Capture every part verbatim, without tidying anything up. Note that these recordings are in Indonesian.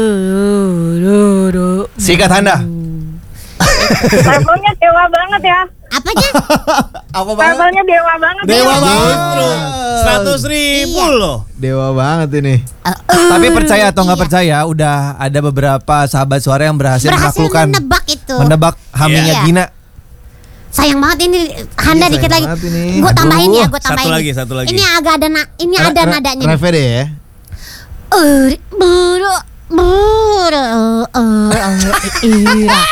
Sikat Handa. Levelnya dewa banget ya. Apanya? Apa banget? Levelnya dewa banget. Dewa ya. banget. Seratus ribu Iya. loh. Dewa banget ini. Tapi percaya atau nggak Iya. percaya, udah ada beberapa sahabat suara yang berhasil, Berhasil menaklukkan menebak itu. menebak hamingnya Iya. Gina. Sayang banget ini Handa Iya, dikit sayang lagi. banget ini. Gue tambahin Aduh. ya, gue tambahin. Satu lagi, satu lagi. Ini agak ada na- ini ada nadanya. nih. Reve deh ya. Uri buru buru uh ira.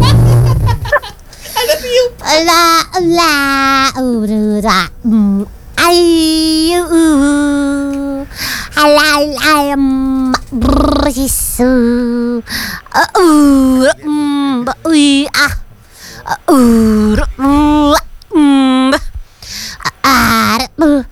Ada tiup. La la urura. Ayu halal ayam berhisu. Uh ui ah. Uh uh ar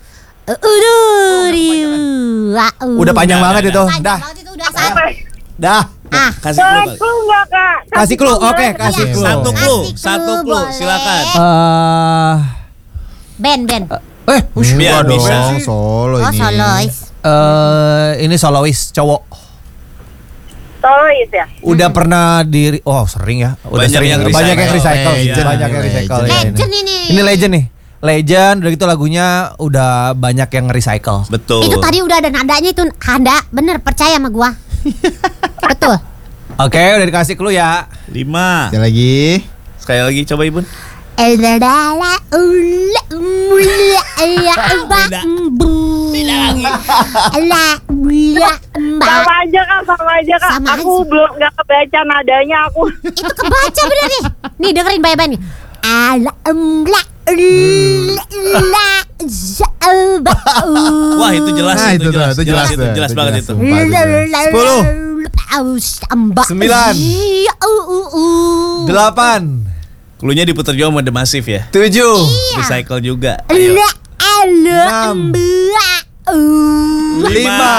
Udah panjang Udah, banget udah, itu. Panjang Dah, banget itu udah San. Apa? dah. Ah, Kasih Boleh clue. clue nggak kak? Kasih clue, oke, boleh. kasih Iya. clue. Satu clue, Kasih clue, satu clue, boleh. silakan. Eh, Ben Ben. eh, ush. Biar Enggak bisa dong, sih. solo Oh ini. solois. Eh, ini solois cowok. Solois ya. Udah pernah di oh sering ya. Udah Banyak sering. yang banyak yang recycle. recycle. Legend, banyak yang legend. recycle. ya, ini. Legend ini. Ini legend nih. Legend, udah gitu lagunya udah banyak yang recycle. Betul. Itu tadi udah ada nadanya itu Handa, bener percaya sama gua. Betul. Oke, udah dikasih clue ya. Lima. Sekali lagi. Sekali lagi coba Ibun. Eldadala ula ula ula ba bu. La ula ba. Sama aja kak, sama aja kak. Sama aku aja. belum nggak kebaca nadanya aku. Itu kebaca bener nih. Nih dengerin baik-baik nih. Ala ula ula zaba. Wah, itu jelas Nah, itu, itu tuh, jelas. itu jelas jelas itu, tuh, jelas itu banget jelas itu. tuh. Sepuluh. Sembilan. Sembilan. Delapan. Cluenya diputar juga sama The Massive ya. Tujuh. Recycle juga. Ayo. La ala Enam. mbua. Lima.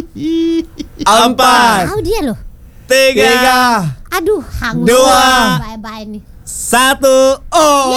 Empat. Tahu dia loh. Tiga. Tiga. Aduh, hangus. Dua. Bye-bye nih. Satu. Oh.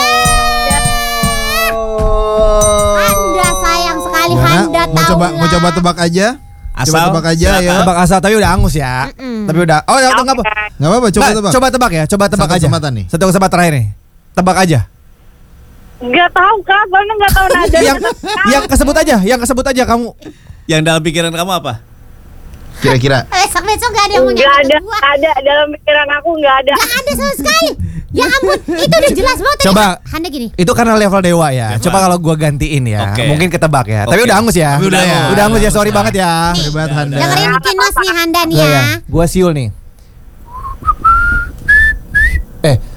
Handa sayang sekali Gimana? Handa Mau tahu coba lah. mau coba tebak aja? Asal, Coba tebak aja silakan. ya. Tebak asal tapi udah angus ya. Mm-mm. Tapi udah. Oh ya Oke. enggak apa. Enggak apa-apa, coba Nah, tebak. Coba tebak ya, coba tebak Satu aja. kesempatan nih. Satu kesempatan terakhir nih. Tebak aja. Nggak tahu kak, soalnya nggak tahu nadanya. yang yang kesebut aja, yang kesebut aja kamu. Yang dalam pikiran kamu apa? Kira-kira. Besok-besok gak ada yang mau Nggak nyakitin ada, gua. ada dalam pikiran aku nggak ada. Gak ada sama sekali. Ya ampun, itu udah jelas banget tadi. Coba. Handa gini. Itu karena level dewa ya. Dewa. Coba kalau gua gantiin ya, Oke. mungkin ketebak ya. Tapi Oke. udah angus ya. Tapi udah ya. Udah angus ya, sorry Udah. banget ya. Hebat Handa. Dengerin Kinos nih Handa nih Iya, ya. iya. Gua siul nih. Eh,